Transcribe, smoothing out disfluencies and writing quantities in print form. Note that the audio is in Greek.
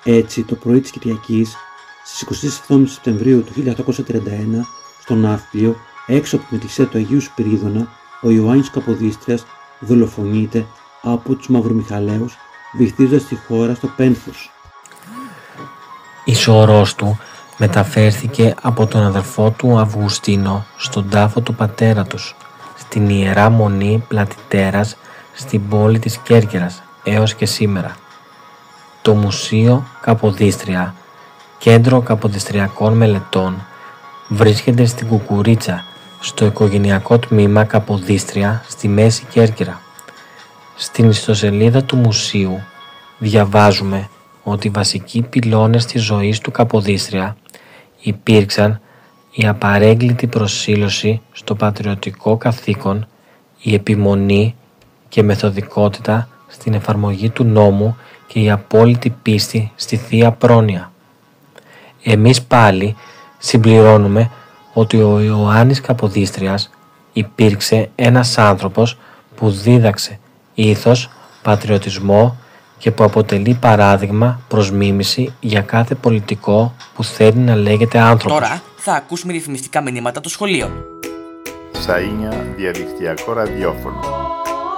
Έτσι, το πρωί της Κυριακής, στις 27 Σεπτεμβρίου του 1831, στο Ναύπλιο, έξω από την εκκλησία του Αγίου Σπυρίδωνα, ο Ιωάννης Καποδίστριας δολοφονείται από τους Μαυρομιχαλαίους, βυθίζοντας τη χώρα στο πένθος. Η σωρός του μεταφέρθηκε από τον αδερφό του Αυγουστίνο στον τάφο του πατέρα τους, στην Ιερά Μονή Πλατητέρας στην πόλη της Κέρκυρας έως και σήμερα. Το Μουσείο Καποδίστρια, κέντρο καποδιστριακών μελετών, βρίσκεται στην Κουκουρίτσα, στο οικογενειακό τμήμα Καποδίστρια στη Μέση Κέρκυρα. Στην ιστοσελίδα του μουσείου διαβάζουμε ότι οι βασικοί πυλώνες της ζωής του Καποδίστρια υπήρξαν η απαρέγκλητη προσήλωση στο πατριωτικό καθήκον, η επιμονή και μεθοδικότητα στην εφαρμογή του νόμου και η απόλυτη πίστη στη Θεία Πρόνοια. Εμείς πάλι συμπληρώνουμε ότι ο Ιωάννης Καποδίστριας υπήρξε ένας άνθρωπος που δίδαξε ήθος, πατριωτισμό και που αποτελεί παράδειγμα προς μίμηση για κάθε πολιτικό που θέλει να λέγεται άνθρωπος. Τώρα θα ακούσουμε ρυθμιστικά μηνύματα των σχολείων. Σαΐνια διαδικτυακό ραδιόφωνο.